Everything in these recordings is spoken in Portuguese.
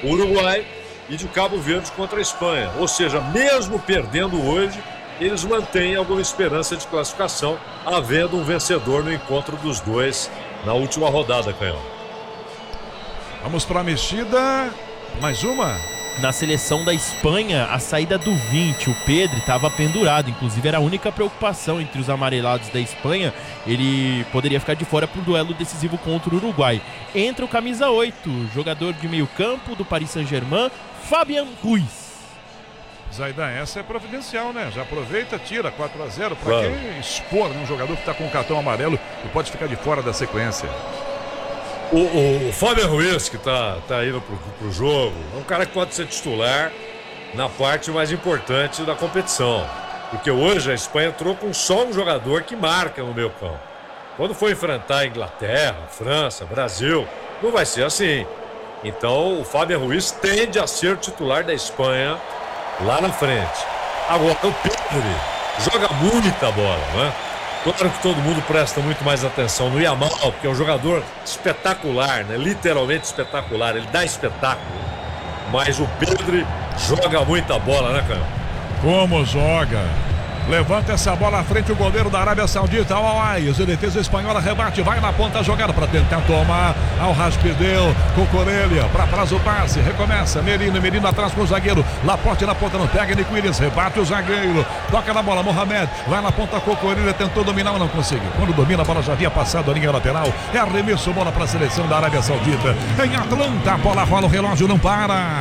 o Uruguai e de Cabo Verde contra a Espanha. Ou seja, mesmo perdendo hoje, eles mantêm alguma esperança de classificação, havendo um vencedor no encontro dos dois na última rodada, Canhão. Vamos para a mexida, mais uma. Na seleção da Espanha, a saída do 20, o Pedri, estava pendurado. Inclusive, era a única preocupação entre os amarelados da Espanha. Ele poderia ficar de fora para o duelo decisivo contra o Uruguai. Entra o camisa 8, jogador de meio campo do Paris Saint-Germain, Fabián Ruiz. Zaidan, essa é providencial, né? Já aproveita, tira 4-0. Para claro. Que expor, né? Um jogador que está com um cartão amarelo e pode ficar de fora da sequência. O Fabián Ruiz, que tá indo pro jogo, é um cara que pode ser titular na parte mais importante da competição. Porque hoje a Espanha entrou com só um jogador que marca no meio campo. Quando for enfrentar a Inglaterra, França, Brasil, não vai ser assim. Então o Fabián Ruiz tende a ser o titular da Espanha lá na frente. Agora o Pedri joga muita bola, né? Claro que todo mundo presta muito mais atenção no Yamal, porque é um jogador espetacular, né? Literalmente espetacular, ele dá espetáculo. Mas o Pedri joga muita bola, né, cara? Como joga! Levanta essa bola à frente o goleiro da Arábia Saudita, Al-Awais. A defesa espanhola rebate, vai na ponta jogada para tentar tomar. Al-Haj perdeu, Cucurella, para trás o passe, recomeça, Merino atrás com o zagueiro, Laporte na ponta, não pega, Nico Williams, rebate o zagueiro, toca na bola, Mohamed, vai na ponta, Cucurella tentou dominar, mas não conseguiu. Quando domina, a bola já havia passado a linha lateral, é arremesso, bola para a seleção da Arábia Saudita. Em Atlanta, a bola rola, o relógio não para.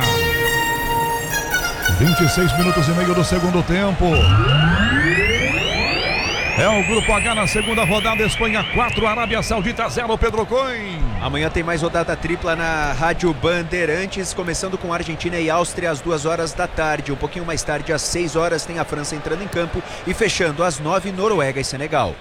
26 minutos e meio do segundo tempo. É o Grupo H na segunda rodada, Espanha 4, Arábia Saudita 0, Pedro Coin. Amanhã tem mais rodada tripla na Rádio Bandeirantes, começando com Argentina e Áustria às 2 horas da tarde. Um pouquinho mais tarde, às 6 horas, tem a França entrando em campo e fechando às 9, Noruega e Senegal.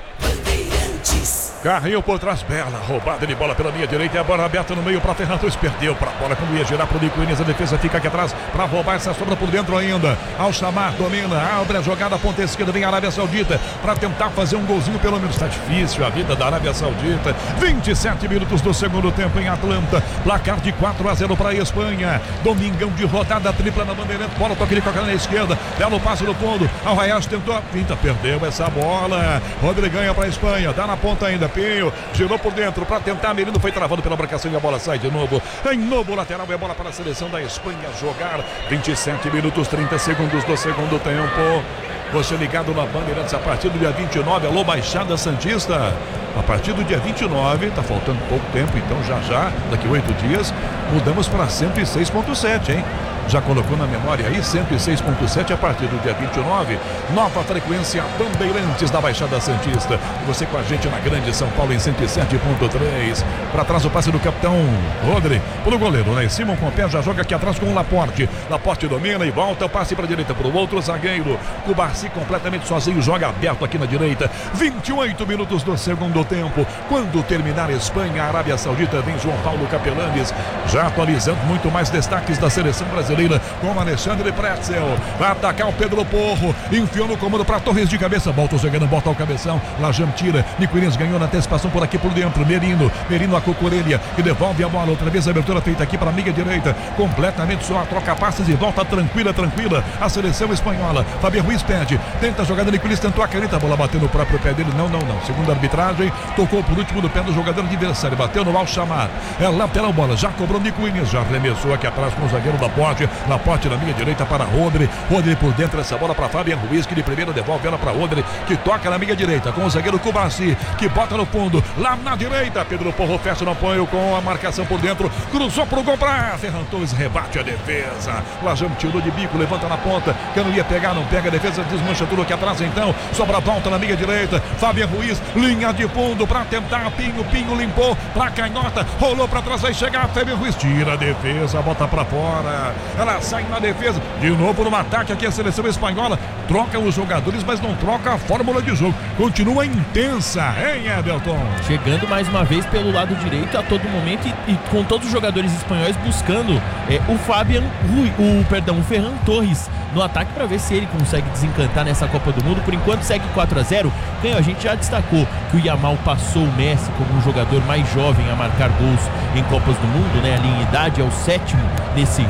Carrinho por trás, bela roubada de bola pela linha direita, e a bola aberta no meio para Ferran Torres, perdeu para a bola quando ia girar para o Nico Williams, a defesa fica aqui atrás para roubar essa sobra por dentro ainda. Al-Shamar domina, abre a jogada, ponta esquerda, vem a Arábia Saudita para tentar fazer um golzinho, pelo menos está difícil a vida da Arábia Saudita. 27 minutos do segundo tempo em Atlanta, placar de 4-0 para a Espanha. Domingão de rodada tripla na Bandeirantes, bola toca ele com a cara na esquerda, belo passe no fundo, Al-Rayas tentou a pinta, perdeu essa bola. Rodrigo ganha para a Espanha, dá na ponta ainda, Pinho girou por dentro para tentar, Merino foi travado pela marcação e a bola sai de novo. Em novo lateral, é bola para a seleção da Espanha jogar. 27 minutos 30 segundos do segundo tempo. Você ligado na Bandeirantes a partir do dia 29, alô Baixada Santista. A partir do dia 29, tá faltando pouco tempo, então já, daqui 8 dias, mudamos para 106.7, hein? Já colocou na memória aí, 106.7 a partir do dia 29, nova frequência Bandeirantes da Baixada Santista. E você com a gente na Grande São Paulo em 107.3. Para trás o passe do capitão Rodri, pro goleiro, né? Simon com o pé já joga aqui atrás com o Laporte. Laporte domina e volta, o passe para a direita pro outro zagueiro. Kubarsi completamente sozinho, joga aberto aqui na direita. 28 minutos do segundo tempo. Quando terminar a Espanha, a Arábia Saudita, vem João Paulo Capelanes, já atualizando muito mais destaques da seleção brasileira com Alexandre Pretzel. Vai atacar o Pedro Porro, enfiou no comando para Torres de cabeça, volta o jogando, bota o cabeção, Lajam tira, Nico Williams ganhou na antecipação por aqui por dentro, Merino a Cucurella e devolve a bola, outra vez a abertura feita aqui para a amiga direita, completamente só, troca passes e volta tranquila a seleção espanhola. Fabián Ruiz pede, tenta a jogada, Nico Williams tentou a caneta, a bola bateu no próprio pé dele, não, segundo a arbitragem, tocou por último do pé do jogador adversário, bateu no Al-Shamar, é lateral bola, já cobrou Nico Williams, já arremessou aqui atrás com o zagueiro da Laporte na minha direita para Rodri por dentro, essa bola para Fabián Ruiz, que de primeira devolve ela para Rodri, que toca na minha direita com o zagueiro Kubarsi, que bota no fundo, lá na direita, Pedro Porro fecha no apoio com a marcação por dentro, cruzou pro gol para Ferran Torres, rebate a defesa, Lajam tirou de bico, levanta na ponta, que não ia pegar, não pega, a defesa desmancha tudo aqui atrás então, sobra a volta na minha direita, Fabián Ruiz, linha de fundo para tentar, Pinho limpou pra canhota, rolou para trás, vai chegar, Fabián Ruiz tira a defesa, bota para fora, ela sai na defesa, de novo no ataque aqui a seleção espanhola, troca os jogadores, mas não troca a fórmula de jogo, continua intensa, hein, Everton? Chegando mais uma vez pelo lado direito a todo momento e com todos os jogadores espanhóis buscando o Ferran Torres no ataque para ver se ele consegue desencantar nessa Copa do Mundo. Por enquanto segue 4-0. A gente já destacou que o Yamal passou o Messi como um jogador mais jovem a marcar gols em Copas do Mundo, né? Ali em idade, é o 7º nesse